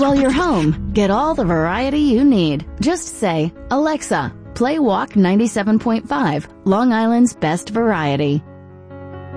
while you're home, get all the variety you need. Just say, "Alexa, play Walk 97.5, Long Island's best variety."